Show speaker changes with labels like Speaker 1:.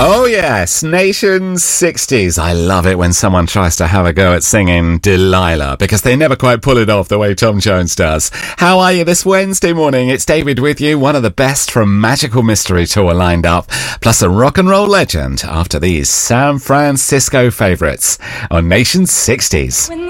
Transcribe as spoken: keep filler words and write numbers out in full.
Speaker 1: Oh yes, Nation's sixties. I love it when someone tries to have a go at singing Delilah, because they never quite pull it off the way Tom Jones does. How are you this Wednesday morning? It's David with you, one of the best from Magical Mystery Tour lined up, plus a rock and roll legend after these San Francisco favourites on Nation's sixties.